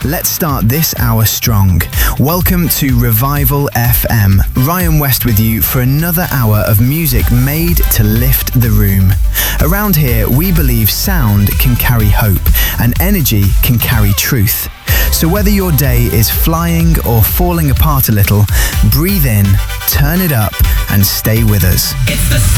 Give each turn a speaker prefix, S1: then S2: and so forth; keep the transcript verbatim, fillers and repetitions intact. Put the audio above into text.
S1: Let's start this hour strong. Welcome to Revival F M. Ryan West with you for another hour of music made to lift the room. Around here, we believe sound can carry hope and energy can carry truth. So whether your day is flying or falling apart a little, breathe in, turn it up, and stay with us. It's the